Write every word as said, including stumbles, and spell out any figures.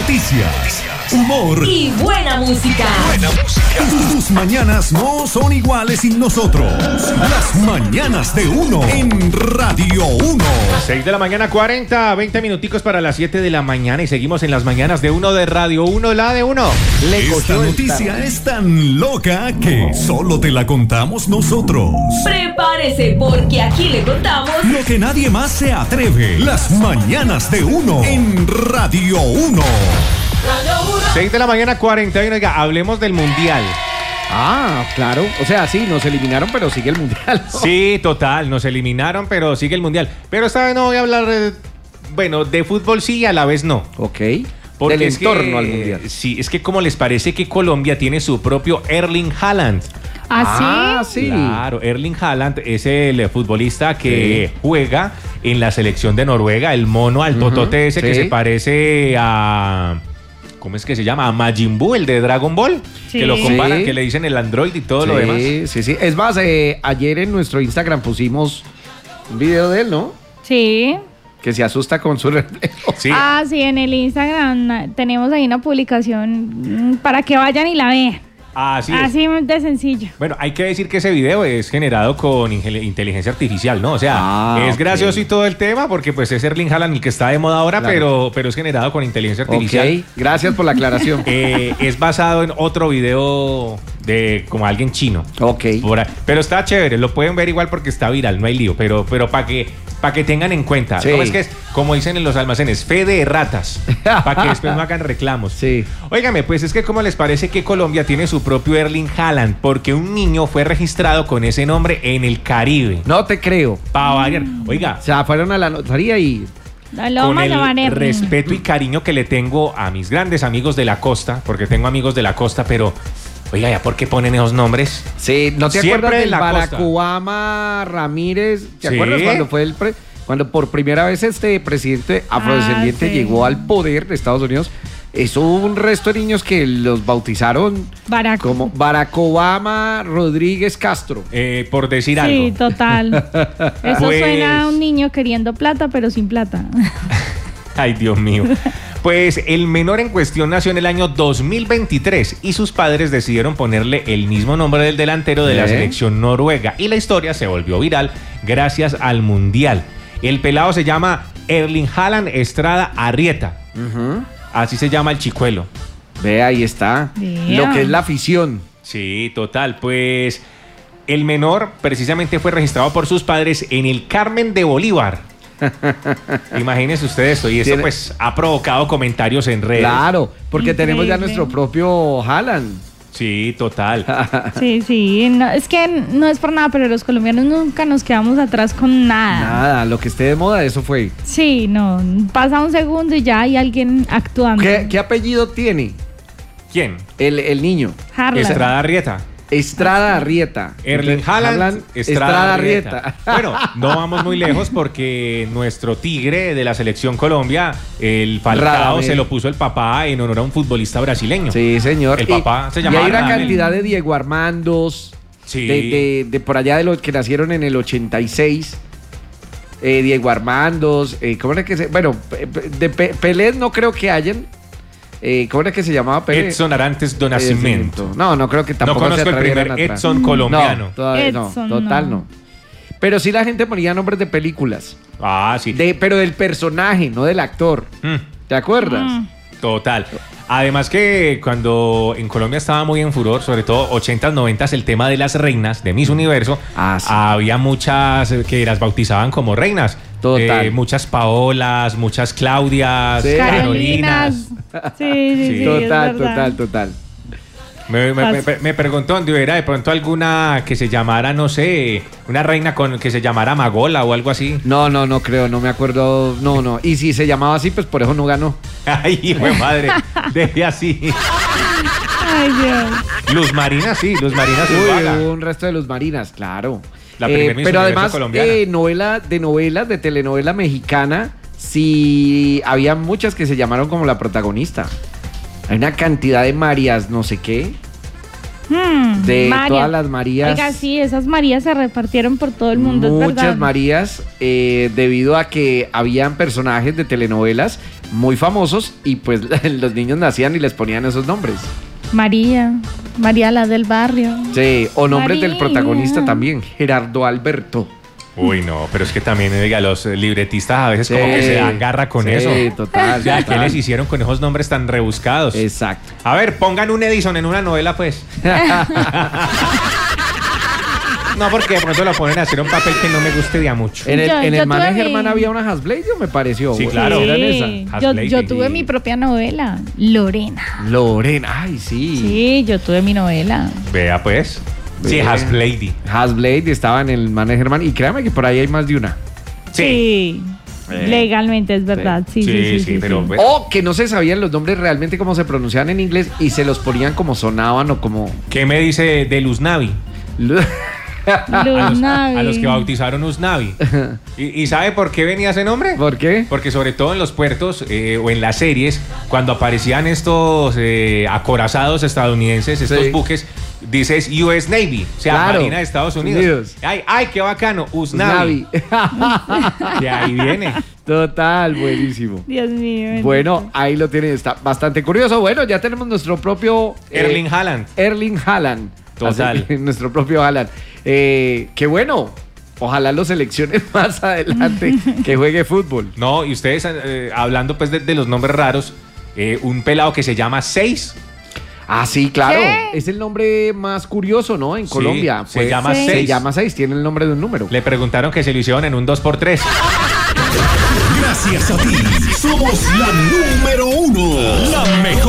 noticias, humor y buena música. Buena música. Tus mañanas no son iguales sin nosotros. Las mañanas de uno en Radio uno. seis de la mañana, cuarenta, veinte minuticos para las siete de la mañana y seguimos en las mañanas de uno de Radio uno, la de uno. Le Esta noticia es tan loca que solo te la contamos nosotros. Prepárese porque aquí le contamos lo que nadie más se atreve. Las mañanas de uno en Radio uno. seis de la mañana, cuarenta y uno. Oiga, hablemos del Mundial. Ah, claro. O sea, sí, nos eliminaron, pero sigue el Mundial, ¿no? Sí, total, nos eliminaron, pero sigue el Mundial. Pero esta vez no voy a hablar, eh, bueno, de fútbol sí y a la vez no. Ok. Porque del es entorno que, al Mundial. Sí, es que como les parece que Colombia tiene su propio Erling Haaland. ¿Ah, sí? Claro, Erling Haaland es el futbolista que sí. juega en la selección de Noruega, el mono altotote uh-huh, ese sí. que se parece a... ¿Cómo es que se llama? A Majin Buu, el de Dragon Ball. Sí. Que lo comparan, sí. que le dicen el android y todo sí, lo demás. Sí, sí, sí. Es más, eh, ayer en nuestro Instagram pusimos un video de él, ¿no? Sí. Que se asusta con su reflejo. Sí. Ah, sí, en el Instagram tenemos ahí una publicación para que vayan y la vean. Así Así es. de sencillo. Bueno, hay que decir que ese video es generado con inteligencia artificial, ¿no? O sea, ah, es gracioso okay. y todo el tema porque pues es Erling Haaland el que está de moda ahora, claro. pero, pero es generado con inteligencia artificial. Ok, gracias por la aclaración. Eh, es basado en otro video de como alguien chino. Ok. Pero está chévere, lo pueden ver igual porque está viral, no hay lío, pero, pero para que... Para que tengan en cuenta, sí. ¿cómo es que es? Como dicen en los almacenes, fe de ratas, para que después no hagan reclamos. Sí. Óigame, pues es que ¿cómo les parece que Colombia tiene su propio Erling Haaland? Porque un niño fue registrado con ese nombre en el Caribe. No te creo. Para variar. Oiga. O sea, fueron a la notaría y... Con el respeto y cariño que le tengo a mis grandes amigos de la costa, porque tengo amigos de la costa, pero... Oiga, ¿ya por qué ponen esos nombres? Sí, ¿no te Siempre acuerdas del la Barack Obama Ramírez? ¿Te sí. acuerdas cuando fue el pre cuando por primera vez este presidente afrodescendiente ah, sí. llegó al poder de Estados Unidos? Eso hubo un resto de niños que los bautizaron Barack. como Barack Obama Rodríguez Castro. Eh, por decir sí, algo. Sí, total. Eso pues... suena a un niño queriendo plata, pero sin plata. Ay, Dios mío. Pues el menor en cuestión nació en el año dos mil veintitrés y sus padres decidieron ponerle el mismo nombre del delantero de ¿Eh? la selección noruega. Y la historia se volvió viral gracias al Mundial. El pelado se llama Erling Haaland Estrada Arrieta. Uh-huh. Así se llama el chicuelo. Ve, ahí está. Yeah. Lo que es la afición. Sí, total. Pues el menor precisamente fue registrado por sus padres en el Carmen de Bolívar. Imagínense ustedes esto. Y eso pues ha provocado comentarios en redes. Claro, porque Increíble. tenemos ya nuestro propio Haaland. Sí, total. Sí, sí, no, es que no es por nada, pero los colombianos nunca nos quedamos atrás con nada. Nada, lo que esté de moda, eso fue. Sí, no, pasa un segundo y ya hay alguien actuando. ¿Qué, qué apellido tiene? ¿Quién? El, el niño. Harlan. Estrada Arrieta. Estrada Arrieta. Erling Haaland, Estrada, Estrada Arrieta. Arrieta. Bueno, no vamos muy lejos porque nuestro tigre de la selección Colombia, el Falcao, Radamel. se lo puso el papá en honor a un futbolista brasileño. Sí, señor. El papá y, se llamaba Y hay una Radamel. cantidad de Diego Armandos, sí. de, de, de por allá de los que nacieron en el ochenta y seis. Eh, Diego Armandos, eh, ¿cómo era que se...? Bueno, de Pe Pelé no creo que hayan... Eh, ¿Cómo era que se llamaba? Pelé? Edson Arantes do Nascimento. No, no creo que tampoco no conozco se el primer atrás. Edson colombiano. No, todavía Edson, no, total no. no. Pero sí la gente ponía nombres de películas. Ah, sí. De, pero del personaje, no del actor. Mm. ¿Te acuerdas? Mm. Total. Además que cuando en Colombia estaba muy en furor, sobre todo ochentas, noventas, el tema de las reinas de Miss Universo, ah, sí. había muchas que las bautizaban como reinas. Total. Eh, muchas Paolas, muchas Claudias, sí. Carolinas. Sí, sí, sí. Total, total, total. Me, me, me, me preguntó dónde era de pronto alguna que se llamara, no sé, una reina con que se llamara Magola o algo así. No, no, no creo, no me acuerdo, no, no. Y si se llamaba así, pues por eso no ganó. Ay, hijo de madre, deje así. Ay, Dios. Luz Marina, sí, Luz Marina. Uy, un resto de Luz Marinas, claro. La eh, pero además, de eh, novela, de novelas, de telenovela mexicana, sí había muchas que se llamaron como la protagonista. Hay una cantidad de Marías, no sé qué. Hmm, de María. Todas las Marías. Oiga, sí, esas Marías se repartieron por todo el mundo, Muchas es verdad. Marías, eh, debido a que habían personajes de telenovelas muy famosos y pues los niños nacían y les ponían esos nombres. María, María la del barrio. Sí, o nombres María. del protagonista también, Gerardo Alberto. Uy, no, pero es que también, diga, los libretistas a veces Sí. como que se dan garra con Sí, eso. total, O sea, ¿qué total. les hicieron con esos nombres tan rebuscados? Exacto. A ver, pongan un Edison en una novela, pues. No, porque de pronto lo ponen a hacer un papel que no me guste de a mucho. En el, Yo- en yo el Man tuve de Germán mi- había una Hasblade, me pareció. Sí, güey. claro. Eran Sí. esas. Yo, Hasblade, yo sí. tuve mi propia novela, Lorena. Lorena, ay, sí. Sí, yo tuve mi novela. Vea, pues. Sí, Ve. Hasblady. Hasblade estaba en el Man de Germán y créame que por ahí hay más de una. Sí. Eh. Legalmente es verdad. Sí, sí, sí. sí, pero sí. pues, O que no se sabían los nombres realmente cómo se pronunciaban en inglés y se los ponían como sonaban o como... ¿qué me dice de Luznavi? A Luz los, Navi. a los que bautizaron Uznavi. ¿Y, ¿Y sabe por qué venía ese nombre? ¿Por qué? Porque sobre todo en los puertos eh, o en las series, cuando aparecían estos eh, acorazados estadounidenses, estos Sí. buques, dices U S Navy, o sea, Claro. Marina de Estados Unidos. Unidos. Ay, ay, qué bacano, Uznavi. Navi. De ahí viene. Total, buenísimo. Dios mío. bendito. Bueno, ahí lo tienen, está bastante curioso. Bueno, ya tenemos nuestro propio... eh, Erling Haaland. Erling Haaland. Total. Así, nuestro propio Haaland. Eh, qué bueno. Ojalá lo seleccionen más adelante que juegue fútbol. No, y ustedes eh, hablando pues de, de los nombres raros, eh, un pelado que se llama Seis. Ah, sí, claro. ¿Qué? Es el nombre más curioso, ¿no? En Sí, Colombia. se llama Sí. Se Seis. llama seis, tiene el nombre de un número. Le preguntaron que se lo hicieron en un dos por tres. Gracias a ti, somos la número uno. La mejor.